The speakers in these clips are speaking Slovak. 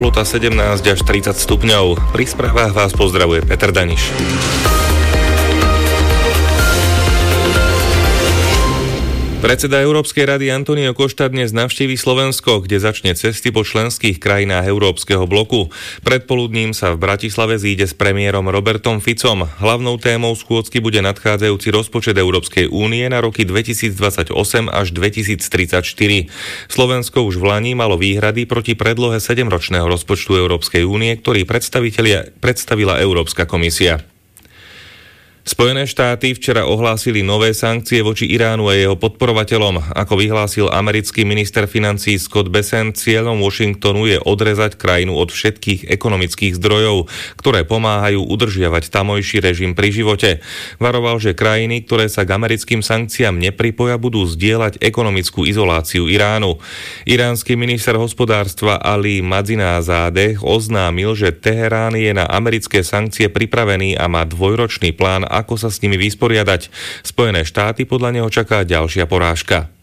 Teplota 17 až 30 stupňov. Pri správach vás pozdravuje Peter Daniš. Predseda Európskej rady Antonio Costa dnes navštíví Slovensko, kde začne cesty po členských krajinách Európskeho bloku. Predpoludním sa v Bratislave zíde s premiérom Robertom Ficom. Hlavnou témou schôdzky bude nadchádzajúci rozpočet Európskej únie na roky 2028 až 2034. Slovensko už v lani malo výhrady proti predlohe 7-ročného rozpočtu Európskej únie, ktorý predstavila Európska komisia. Spojené štáty včera ohlásili nové sankcie voči Iránu a jeho podporovateľom. Ako vyhlásil americký minister financií Scott Bessent, cieľom Washingtonu je odrezať krajinu od všetkých ekonomických zdrojov, ktoré pomáhajú udržiavať tamojší režim pri živote. Varoval, že krajiny, ktoré sa k americkým sankciám nepripoja, budú zdieľať ekonomickú izoláciu Iránu. Iránsky minister hospodárstva Ali Madzinázadeh oznámil, že Teherán je na americké sankcie pripravený a má dvojročný plán, ako sa s nimi vysporiadať. Spojené štáty podľa neho čaká ďalšia porážka.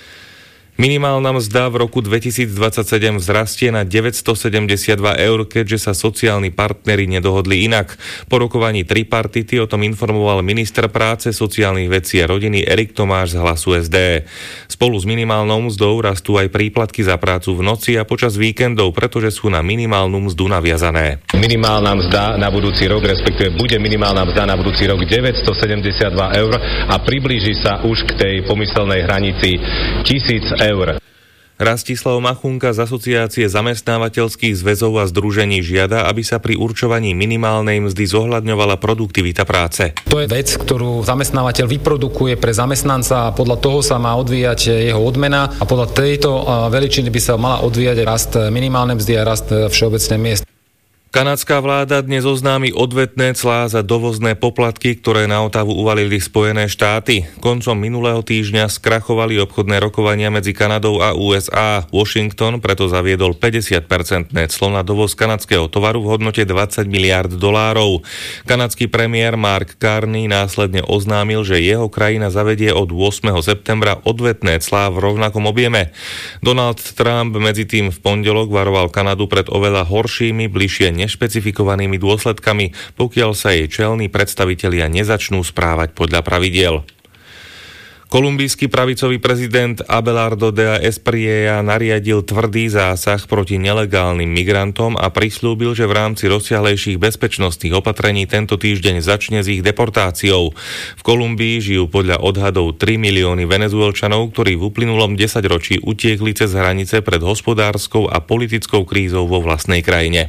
Minimálna mzda v roku 2027 vzrastie na 972 eur, keďže sa sociálni partneri nedohodli inak. Po rokovaní tripartity o tom informoval minister práce, sociálnych vecí a rodiny Erik Tomáš z Hlasu SD. Spolu s minimálnou mzdou rastú aj príplatky za prácu v noci a počas víkendov, pretože sú na minimálnu mzdu naviazané. Minimálna mzda na budúci rok, respektíve bude minimálna mzda na budúci rok 972 eur a priblíži sa už k tej pomyselnej hranici 1000 eur. Rastislav Machunka z Asociácie zamestnávateľských zväzov a združení žiada, aby sa pri určovaní minimálnej mzdy zohľadňovala produktivita práce. To je vec, ktorú zamestnávateľ vyprodukuje pre zamestnanca a podľa toho sa má odvíjať jeho odmena a podľa tejto veličiny by sa mala odvíjať rast minimálnej mzdy a rast všeobecnej miest. Kanadská vláda dnes oznámi odvetné clá za dovozné poplatky, ktoré na Ottawu uvalili Spojené štáty. Koncom minulého týždňa skrachovali obchodné rokovania medzi Kanadou a USA. Washington preto zaviedol 50% clo na dovoz kanadského tovaru v hodnote $20 miliárd. Kanadský premiér Mark Carney následne oznámil, že jeho krajina zavedie od 8. septembra odvetné clá v rovnakom objeme. Donald Trump medzitým v pondelok varoval Kanadu pred oveľa horšími, bližšie nešpecifikovanými dôsledkami, pokiaľ sa jej čelní predstavitelia nezačnú správať podľa pravidiel. Kolumbijský pravicový prezident Abelardo de Espriella nariadil tvrdý zásah proti nelegálnym migrantom a prisľúbil, že v rámci rozsiahlejších bezpečnostných opatrení tento týždeň začne s ich deportáciou. V Kolumbii žijú podľa odhadov 3 milióny Venezuelčanov, ktorí v uplynulom 10-ročí utiekli cez hranice pred hospodárskou a politickou krízou vo vlastnej krajine.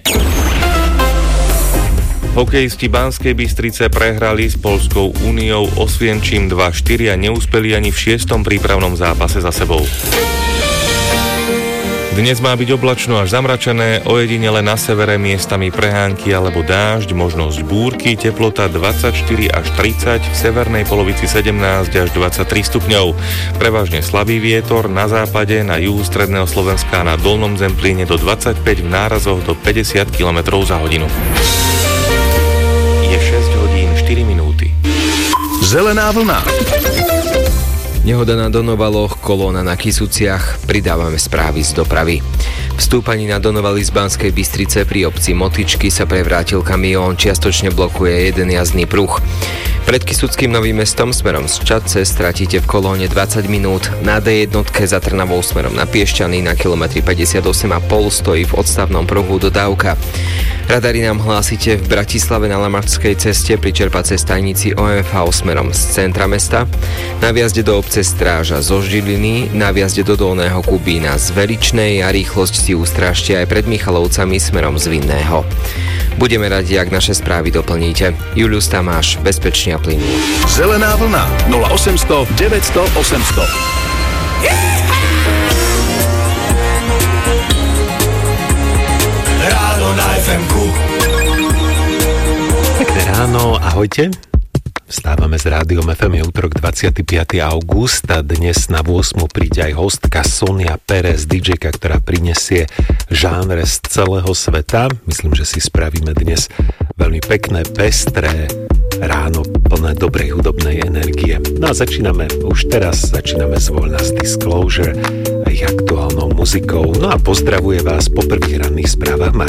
Hokejisti Banskej Bystrice prehrali s Poľskou úniou Osvienčím 2-4 a neúspeli ani v 6. prípravnom zápase za sebou. Dnes má byť oblačno až zamračené, ojedinele na severe miestami prehánky alebo dážď, možnosť búrky, teplota 24 až 30, v severnej polovici 17 až 23 stupňov. Prevažne slabý vietor, na západe, na juhu stredného Slovenska a na dolnom Zemplíne do 25, v nárazoch do 50 km za hodinu. Je 6 hodín 4 minúty. Zelená vlna. Nehoda na Donovaloch, kolóna na Kysuciach, pridávame správy z dopravy. V stúpaní na Donovali z Banskej Bystrice pri obci Motičky sa prevrátil kamión, čiastočne blokuje jeden jazdný pruh. Pred Kysuckým Novým Mestom smerom z Čadce stratíte v kolóne 20 minút. Na D1 za Trnavou smerom na Piešťany na kilometri 58,5 stojí v odstavnom pruhu dodávka. Radary nám hlásite v Bratislave na Lamarskej ceste pri čerpacej stajnici OMV smerom z centra mesta, na vjazde do obce Stráža zo Žiliny, na vjazde do Dolného Kubína z Veličnej a rýchlosť si ustrážte aj pred Michalovcami smerom z Vinného. Budeme radi, ak naše správy doplníte. Julius Tamáš, bezpečne a plynulo. Zelená vlna 0800 900 800. Ráno na FM-ku. Pekné ráno, ahojte. Vstávame s rádiom FM, je útorok 25. august a dnes na 8. príde aj hostka Sonia Pérez, DJ-ka, ktorá prinesie žánre z celého sveta. Myslím, že si spravíme dnes veľmi pekné, pestré ráno, plné dobrej hudobnej energie. No a začíname s Voľna z Disclosure a ich aktuálnou muzikou. No a pozdravuje vás po prvých ranných správach